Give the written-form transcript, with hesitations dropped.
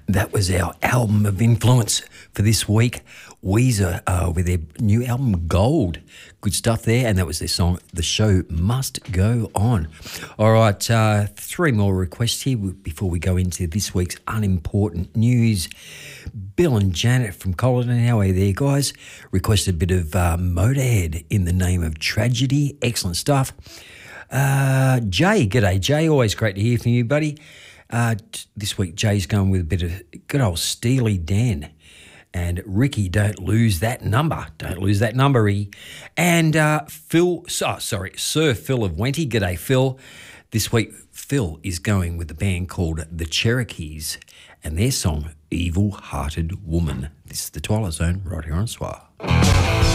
That was our album of influence for this week. Weezer with their new album Gold. Good stuff there. And that was their song The Show Must Go On. All right, three more requests here before we go into this week's unimportant news. Bill and Janet from Colin, how are you there, guys? Requested a bit of Motorhead in the Name of Tragedy. Excellent stuff. Jay, g'day Jay, always great to hear from you, buddy. This week Jay's going with a bit of good old Steely Dan. And Ricky, don't lose that number. Don't lose that number, Ricky. And Sir Phil of Wenty. G'day, Phil. This week, Phil is going with the band called The Cherokees and their song, Evil Hearted Woman. This is the Twilight Zone right here on Swar.